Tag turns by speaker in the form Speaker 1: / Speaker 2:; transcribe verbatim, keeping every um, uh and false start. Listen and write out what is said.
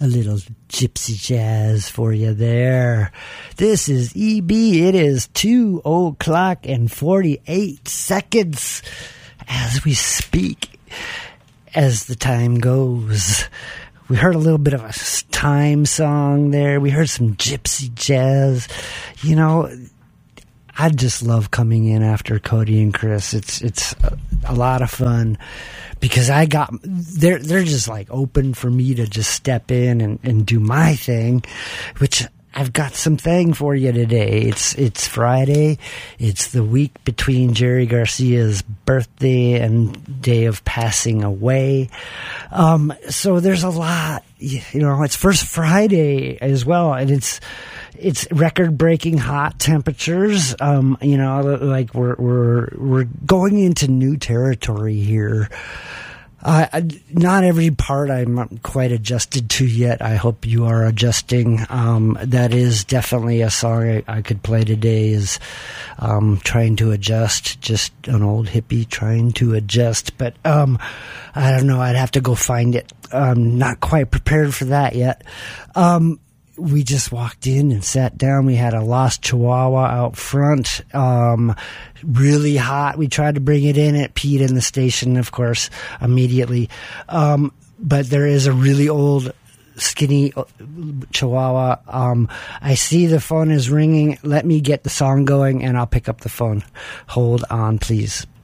Speaker 1: A little gypsy jazz for you there. This is E B. It is two o'clock and forty-eight seconds as we speak, as the time goes. We heard a little bit of a time song there. We heard some gypsy jazz. You know, I just love coming in after Cody and Chris. It's it's a, a lot of fun because I got they're they're just like open for me to just step in and, and do my thing, which I've got something for you today. It's it's Friday. It's the week between Jerry Garcia's birthday and day of passing away. Um, so there's a lot. You know, it's First Friday as well, and it's. It's record-breaking hot temperatures. Um, you know, like we're we're we're going into new territory here. Uh, not every part I'm quite adjusted to yet. I hope you are adjusting. Um, that is definitely a song I, I could play today. Is um, trying to adjust. Just an old hippie trying to adjust. But um, I don't know. I'd have to go find it. I'm not quite prepared for that yet. Um, We just walked in and sat down. We had a Lost Chihuahua out front, um, really hot. We tried to bring it in. It peed in the station, of course, immediately. Um, but there is a really old, skinny Chihuahua. Um, I see the phone is ringing. Let me get the song going, and I'll pick up the phone. Hold on, please.